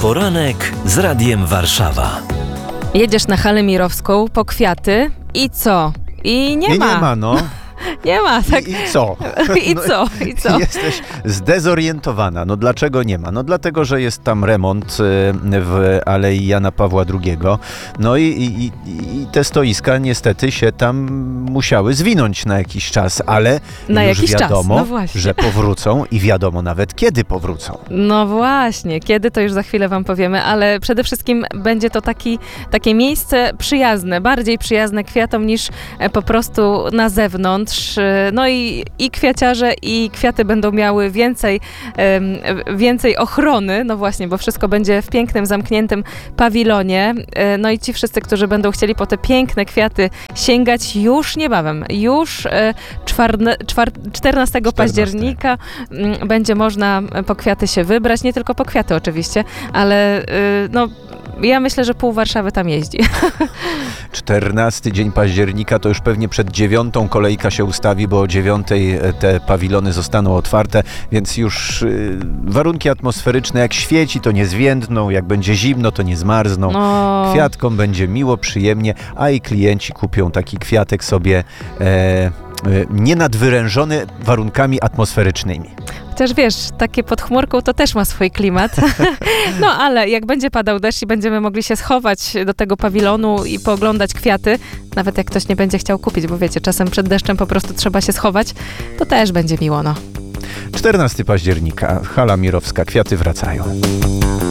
Poranek z Radiem Warszawa. Jedziesz na halę mirowską po kwiaty i co? I nie ma. Nie ma, no. Nie ma, tak. I co? I co? Jesteś zdezorientowana. No dlaczego nie ma? No dlatego, że jest tam remont w Alei Jana Pawła II. No i te stoiska niestety się tam musiały zwinąć na jakiś czas, ale Na już jakiś czas, wiadomo, no właśnie. że powrócą i wiadomo nawet kiedy powrócą. No właśnie, kiedy to już za chwilę wam powiemy, ale przede wszystkim będzie to takie miejsce przyjazne, bardziej przyjazne kwiatom niż po prostu na zewnątrz. No i kwiaciarze i kwiaty będą miały więcej ochrony, no właśnie, bo wszystko będzie w pięknym, zamkniętym pawilonie. No i ci wszyscy, którzy będą chcieli po te piękne kwiaty sięgać już niebawem, już 14 października będzie można po kwiaty się wybrać, nie tylko po kwiaty oczywiście, ale no ja myślę, że pół Warszawy tam jeździ. 14 dzień października to już pewnie przed 9 kolejka się ustawi, bo o 9 te pawilony zostaną otwarte, więc już warunki atmosferyczne, jak świeci, to nie zwiędną, jak będzie zimno, to nie zmarzną. No. Kwiatkom będzie miło, przyjemnie, a i klienci kupią taki kwiatek sobie nienadwyrężony warunkami atmosferycznymi. Chociaż wiesz, takie pod chmurką to też ma swój klimat. No ale jak będzie padał deszcz i będziemy mogli się schować do tego pawilonu i pooglądać kwiaty, nawet jak ktoś nie będzie chciał kupić, bo wiecie, czasem przed deszczem po prostu trzeba się schować, to też będzie miło, no. 14 października, Hala Mirowska, kwiaty wracają.